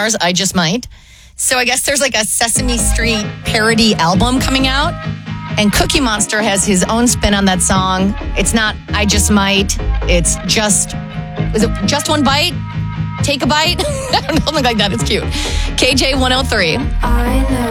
Mars, I Just Might. So I guess there's like a Sesame Street parody album coming out. And Cookie Monster has his own spin on that song. It's not I Just Might. It's just, is it just one bite? Take a bite? I don't know, something like that. It's cute. KJ 103. I know